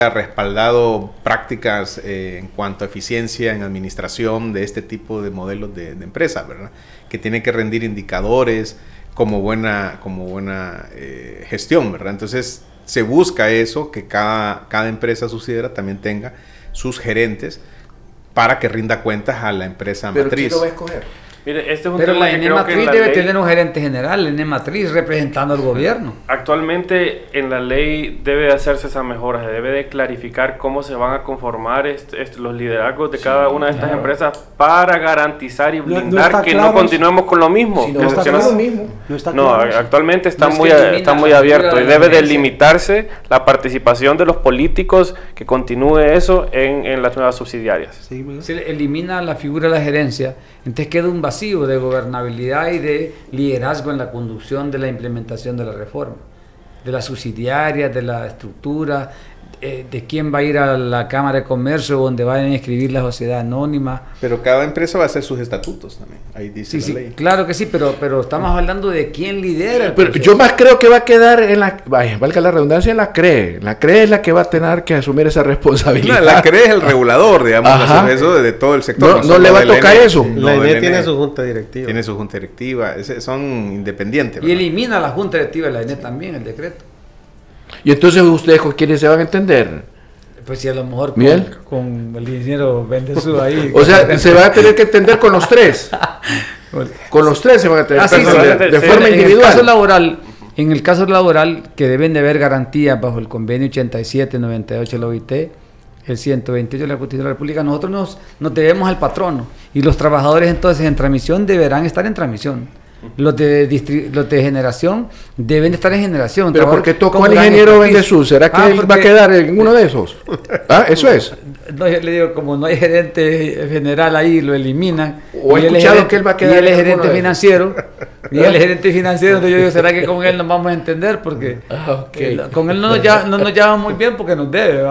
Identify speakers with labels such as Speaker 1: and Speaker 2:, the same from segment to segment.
Speaker 1: respaldado prácticas en cuanto a eficiencia en administración de este tipo de modelos de empresa, ¿verdad? Que tiene que rendir indicadores como buena gestión, ¿verdad? Entonces se busca eso, que cada empresa subsidiaria también tenga sus gerentes para que rinda cuentas a la empresa matriz.
Speaker 2: ¿Pero quién lo va a escoger?
Speaker 3: Mire, este es un
Speaker 4: Pero
Speaker 3: tema
Speaker 4: la
Speaker 3: que
Speaker 4: ENE
Speaker 3: creo que
Speaker 4: Matriz
Speaker 3: en la
Speaker 4: debe
Speaker 3: ley,
Speaker 4: tener un gerente general, la ENE Matriz representando al gobierno.
Speaker 3: Actualmente en la ley debe de hacerse esa mejora, se debe de clarificar cómo se van a conformar los liderazgos de cada una de estas empresas para garantizar y blindar que no continuemos con lo mismo.
Speaker 2: Si no está claro lo mismo.
Speaker 3: Actualmente está
Speaker 4: No es
Speaker 3: muy,
Speaker 4: que
Speaker 3: está muy
Speaker 4: la
Speaker 3: abierto y
Speaker 4: figura de la
Speaker 3: debe de
Speaker 4: gerencia.
Speaker 3: limitarse la participación de los políticos, que continúe eso en las nuevas subsidiarias.
Speaker 5: Sí,
Speaker 4: Se elimina la figura de la gerencia, entonces queda un vacío de gobernabilidad y de liderazgo en la conducción de la implementación de la reforma, de las subsidiarias, de la estructura, de quién va a ir a la Cámara de Comercio donde vayan a inscribir la sociedad anónima.
Speaker 1: Pero cada empresa va a hacer sus estatutos también, ahí dice
Speaker 4: Sí,
Speaker 1: la ley.
Speaker 4: claro que sí, pero estamos hablando de quién lidera el
Speaker 2: Pero
Speaker 4: proceso.
Speaker 2: yo más creo que va a quedar en valga la redundancia, en la CRE. La CRE es la que va a tener que asumir esa responsabilidad.
Speaker 1: La CRE es el regulador, digamos,
Speaker 2: Ajá.
Speaker 1: eso de todo el sector.
Speaker 2: No
Speaker 1: solo
Speaker 2: le va a
Speaker 1: del
Speaker 2: tocar
Speaker 1: ENE,
Speaker 2: eso.
Speaker 1: no
Speaker 5: La
Speaker 1: del
Speaker 5: ENE
Speaker 1: ENE.
Speaker 5: tiene su junta directiva.
Speaker 1: Tiene su junta directiva, son independientes.
Speaker 4: Y
Speaker 1: ¿verdad?
Speaker 4: elimina la Junta Directiva de la ENE también, el decreto.
Speaker 2: Y entonces ustedes con quiénes se van a entender.
Speaker 4: Pues si a lo mejor
Speaker 2: Bien.
Speaker 4: con el ingeniero Bendezú ahí.
Speaker 2: O sea, se van a tener que entender con los tres. Con los tres se van a tener que
Speaker 4: Sí,
Speaker 2: entender de
Speaker 3: sí.
Speaker 2: forma
Speaker 4: En
Speaker 2: individual.
Speaker 4: en el caso laboral, que deben de haber garantías bajo el convenio 87-98 de la OIT, el 128 de la Constitución de la República, nosotros nos debemos al patrono y los trabajadores entonces en transmisión deberán estar en transmisión. Los de generación deben de estar en generación.
Speaker 2: Pero ¿por qué tocó al
Speaker 4: Como
Speaker 2: ingeniero
Speaker 4: Daniel
Speaker 2: Bendezú? ¿Será que él va a
Speaker 4: porque-
Speaker 2: quedar en uno de esos? ¿Ah? ¿Eso es?
Speaker 4: No, yo le digo, como no hay gerente general ahí, lo eliminan.
Speaker 2: O he
Speaker 4: Y él es
Speaker 2: escuchado
Speaker 4: gerente-
Speaker 2: que él va a quedar
Speaker 4: Y él es
Speaker 2: en alguno
Speaker 4: gerente
Speaker 2: de
Speaker 4: financiero. Y él es gerente financiero. Entonces yo digo, ¿será que con él nos vamos a entender? Porque con él no nos llevamos muy bien porque nos debe.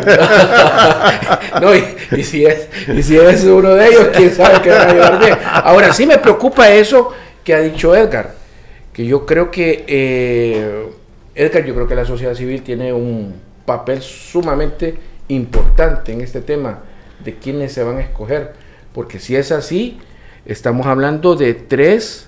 Speaker 2: No, y si es uno de ellos, quién sabe que va a llevar bien. Ahora, sí me preocupa eso que ha dicho Edgar, que yo creo que yo creo que la sociedad civil tiene un papel sumamente importante en este tema de quiénes se van a escoger, porque si es así, estamos hablando de 3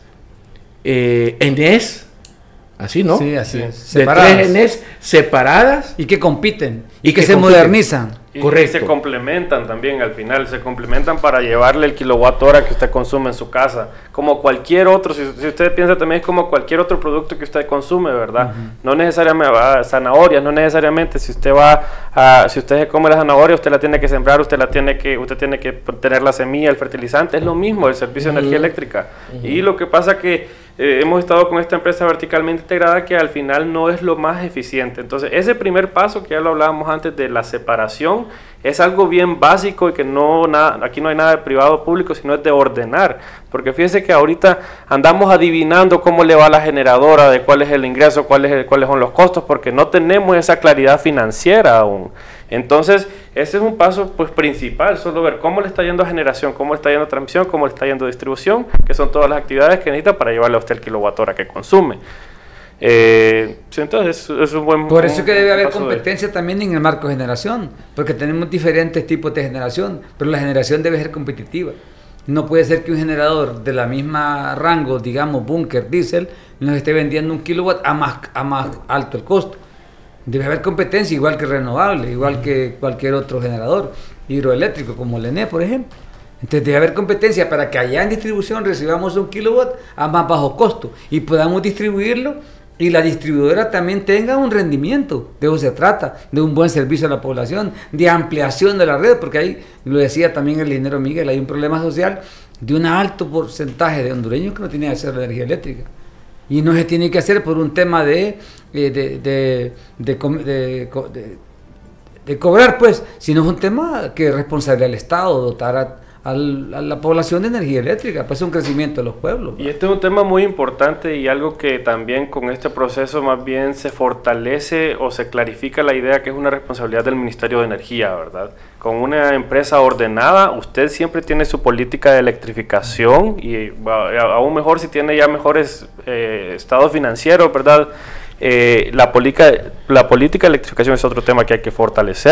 Speaker 2: ENES, así, ¿no?
Speaker 4: Sí, así es.
Speaker 2: De
Speaker 4: Separadas.
Speaker 2: 3 ENES separadas
Speaker 4: Y que compiten.
Speaker 2: Y
Speaker 4: Y que
Speaker 2: que
Speaker 4: se
Speaker 2: compiten.
Speaker 4: modernizan.
Speaker 3: Y
Speaker 2: Correcto.
Speaker 3: se complementan también al final, se complementan para llevarle el kilowatt hora que usted consume en su casa, como cualquier otro, si usted piensa también es como cualquier otro producto que usted consume, ¿verdad? No necesariamente zanahorias, no necesariamente si usted si usted se come la zanahoria, usted la tiene que sembrar, usted tiene que tener la semilla, el fertilizante, es lo mismo, el servicio de energía eléctrica. Y lo que pasa que hemos estado con esta empresa verticalmente integrada que al final no es lo más eficiente. Entonces, ese primer paso que ya lo hablábamos antes de la separación es algo bien básico y que aquí no hay nada de privado o público, sino es de ordenar. Porque fíjese que ahorita andamos adivinando cómo le va a la generadora, de cuál es el ingreso, cuáles son los costos, porque no tenemos esa claridad financiera aún. Entonces, ese es un paso pues principal, solo ver cómo le está yendo a generación, cómo le está yendo a transmisión, cómo le está yendo a distribución, que son todas las actividades que necesita para llevarle a usted el kilowatt hora que consume. Sí, entonces es un buen
Speaker 4: Por eso que debe haber
Speaker 3: paso
Speaker 4: competencia también en el marco de generación, porque tenemos diferentes tipos de generación, pero la generación debe ser competitiva. No puede ser que un generador de la misma rango, digamos, búnker, diésel, nos esté vendiendo 1 kilowatt a más alto el costo. Debe haber competencia, igual que renovable, igual que cualquier otro generador hidroeléctrico, como el ENE, por ejemplo. Entonces debe haber competencia para que allá en distribución recibamos 1 kilowatt a más bajo costo y podamos distribuirlo y la distribuidora también tenga un rendimiento. De eso se trata, de un buen servicio a la población, de ampliación de la red, porque ahí, lo decía también el ingeniero Miguel, hay un problema social de un alto porcentaje de hondureños que no tienen acceso a la energía eléctrica. Y no se tiene que hacer por un tema de cobrar, pues, sino es un tema que es responsabilidad del Estado, dotar a la población de energía eléctrica, pues es un crecimiento de los pueblos.
Speaker 3: Y este es un tema muy importante y algo que también con este proceso más bien se fortalece o se clarifica la idea que es una responsabilidad del Ministerio de Energía, ¿verdad? Con una empresa ordenada, usted siempre tiene su política de electrificación y aún mejor si tiene ya mejores estados financieros, ¿verdad? La política de electrificación es otro tema que hay que fortalecer.